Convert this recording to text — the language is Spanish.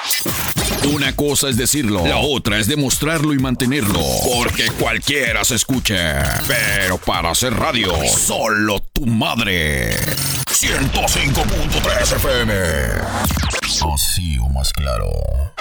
Una cosa es decirlo, la otra es demostrarlo y mantenerlo, porque cualquiera se escucha. Pero para hacer radio, solo tu madre. 105.3 FM. Así o más claro.